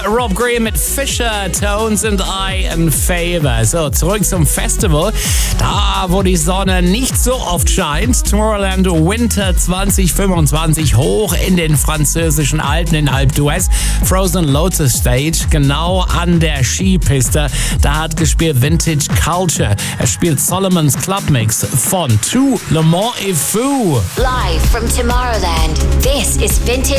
Rob Green mit Fisher, Tones and I in Favor. So, zurück zum Festival. Da, wo die Sonne nicht so oft scheint. Tomorrowland Winter 2025 hoch in den französischen Alpen in Alpe d'Huez. Frozen Lotus Stage, genau an der Skipiste. Da hat gespielt Vintage Culture. Er spielt Solomon's Club Mix von To Le Mans et Fou. Live from Tomorrowland, this is Vintage